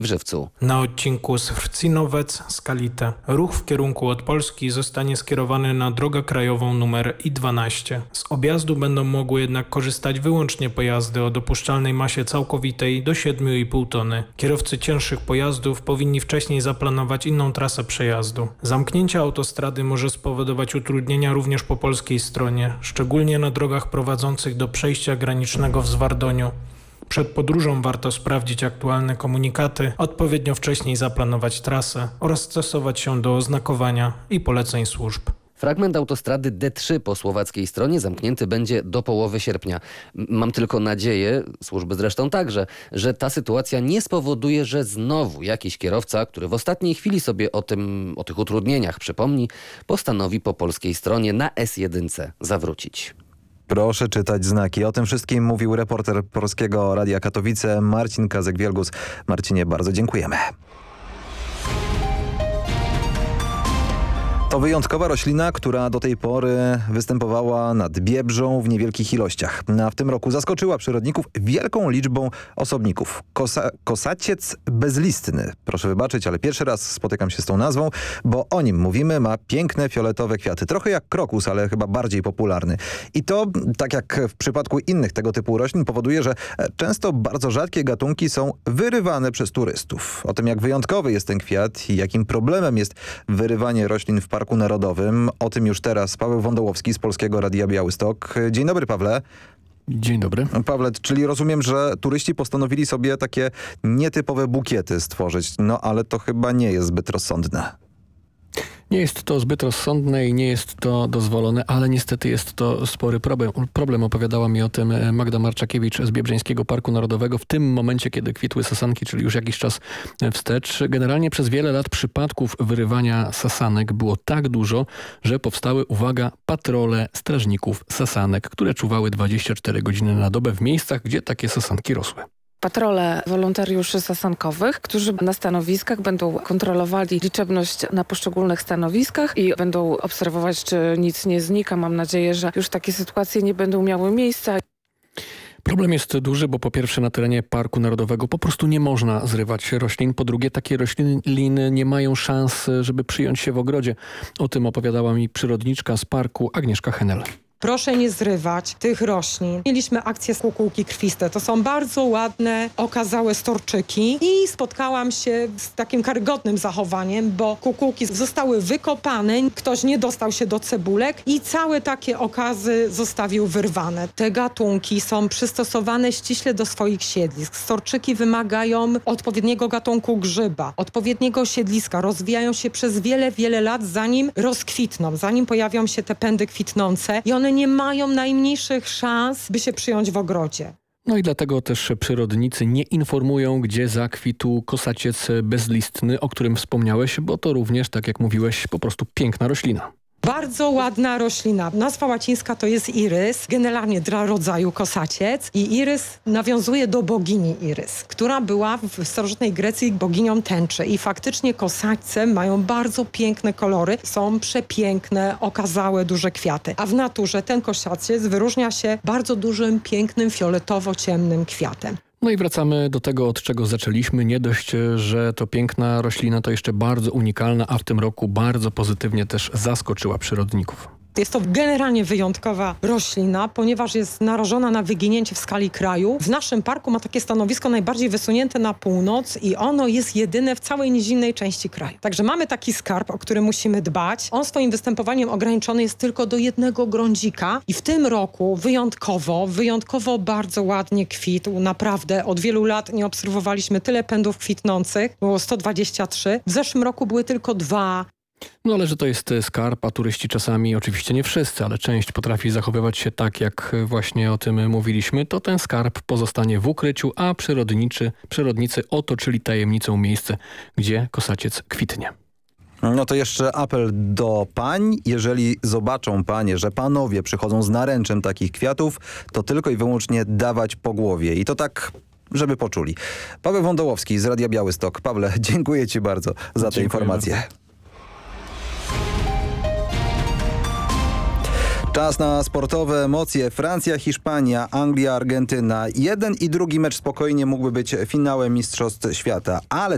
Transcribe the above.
w Żywcu. Na odcinku Svrcinowiec-Skalite ruch w kierunku od Polski zostanie skierowany na drogę krajową numer I-12. Z objazdu będą mogły jednak korzystać wyłącznie pojazdy o dopuszczalnej masie całkowitej do 7,5 tony. Kierowcy cięższych pojazdów powinni wcześniej zaplanować inną trasę przejazdu. Zamknięcie autostrady może spowodować utrudnienia również po polskiej stronie, szczególnie na drogach prowadzących do przejścia granicznego w Zwardoniu. Przed podróżą warto sprawdzić aktualne komunikaty, odpowiednio wcześniej zaplanować trasę oraz stosować się do oznakowania i poleceń służb. Fragment autostrady D3 po słowackiej stronie zamknięty będzie do połowy sierpnia. Mam tylko nadzieję, służby zresztą także, że ta sytuacja nie spowoduje, że znowu jakiś kierowca, który w ostatniej chwili sobie o tych utrudnieniach przypomni, postanowi po polskiej stronie na S1 zawrócić. Proszę czytać znaki. O tym wszystkim mówił reporter Polskiego Radia Katowice Marcin Kazek-Wielgus. Marcinie, bardzo dziękujemy. To wyjątkowa roślina, która do tej pory występowała nad Biebrzą w niewielkich ilościach. A w tym roku zaskoczyła przyrodników wielką liczbą osobników. Kosaciec bezlistny. Proszę wybaczyć, ale pierwszy raz spotykam się z tą nazwą, bo o nim mówimy. Ma piękne fioletowe kwiaty. Trochę jak krokus, ale chyba bardziej popularny. I to, tak jak w przypadku innych tego typu roślin, powoduje, że często bardzo rzadkie gatunki są wyrywane przez turystów. O tym, jak wyjątkowy jest ten kwiat i jakim problemem jest wyrywanie roślin w Parku Narodowym. O tym już teraz Paweł Wądołowski z Polskiego Radia Białystok. Dzień dobry, Pawle. Dzień dobry. Pawle, czyli rozumiem, że turyści postanowili sobie takie nietypowe bukiety stworzyć, no ale to chyba nie jest zbyt rozsądne. Nie jest to zbyt rozsądne i nie jest to dozwolone, ale niestety jest to spory problem. Opowiadała mi o tym Magda Marczakiewicz z Biebrzańskiego Parku Narodowego w tym momencie, kiedy kwitły sasanki, czyli już jakiś czas wstecz. Generalnie przez wiele lat przypadków wyrywania sasanek było tak dużo, że powstały, uwaga, patrole strażników sasanek, które czuwały 24 godziny na dobę w miejscach, gdzie takie sasanki rosły. Patrole wolontariuszy sasankowych, którzy na stanowiskach będą kontrolowali liczebność na poszczególnych stanowiskach i będą obserwować, czy nic nie znika. Mam nadzieję, że już takie sytuacje nie będą miały miejsca. Problem jest duży, bo po pierwsze na terenie Parku Narodowego po prostu nie można zrywać roślin. Po drugie takie rośliny nie mają szans, żeby przyjąć się w ogrodzie. O tym opowiadała mi przyrodniczka z parku Agnieszka Henel. Proszę nie zrywać tych roślin. Mieliśmy akcję kukułki krwiste. To są bardzo ładne, okazałe storczyki i spotkałam się z takim karygodnym zachowaniem, bo kukułki zostały wykopane, ktoś nie dostał się do cebulek i całe takie okazy zostawił wyrwane. Te gatunki są przystosowane ściśle do swoich siedlisk. Storczyki wymagają odpowiedniego gatunku grzyba, odpowiedniego siedliska. Rozwijają się przez wiele, wiele lat, zanim rozkwitną, zanim pojawią się te pędy kwitnące i one nie mają najmniejszych szans, by się przyjąć w ogrodzie. No i dlatego też przyrodnicy nie informują, gdzie zakwitł kosaciec bezlistny, o którym wspomniałeś, bo to również, tak jak mówiłeś, po prostu piękna roślina. Bardzo ładna roślina. Nazwa łacińska to jest Irys, generalnie dla rodzaju kosaciec. I Irys nawiązuje do bogini Irys, która była w starożytnej Grecji boginią tęczy. I faktycznie kosaćce mają bardzo piękne kolory, są przepiękne, okazałe, duże kwiaty. A w naturze ten kosaciec wyróżnia się bardzo dużym, pięknym, fioletowo-ciemnym kwiatem. No i wracamy do tego, od czego zaczęliśmy. Nie dość, że to piękna roślina, to jeszcze bardzo unikalna, a w tym roku bardzo pozytywnie też zaskoczyła przyrodników. Jest to generalnie wyjątkowa roślina, ponieważ jest narażona na wyginięcie w skali kraju. W naszym parku ma takie stanowisko najbardziej wysunięte na północ i ono jest jedyne w całej nizinnej części kraju. Także mamy taki skarb, o który musimy dbać. On swoim występowaniem ograniczony jest tylko do jednego grądzika i w tym roku wyjątkowo bardzo ładnie kwitł. Naprawdę od wielu lat nie obserwowaliśmy tyle pędów kwitnących. Było 123. W zeszłym roku były tylko 2. No ale że to jest skarb, a turyści czasami, oczywiście nie wszyscy, ale część potrafi zachowywać się tak, jak właśnie o tym mówiliśmy, to ten skarb pozostanie w ukryciu, a przyrodnicy otoczyli tajemnicą miejsce, gdzie kosaciec kwitnie. No to jeszcze apel do pań. Jeżeli zobaczą panie, że panowie przychodzą z naręczem takich kwiatów, to tylko i wyłącznie dawać po głowie. I to tak, żeby poczuli. Paweł Wądołowski z Radia Białystok. Pawle, dziękuję ci bardzo za tę informację. Bardzo. Czas na sportowe emocje. Francja, Hiszpania, Anglia, Argentyna. Jeden i drugi mecz spokojnie mógłby być finałem Mistrzostw Świata, ale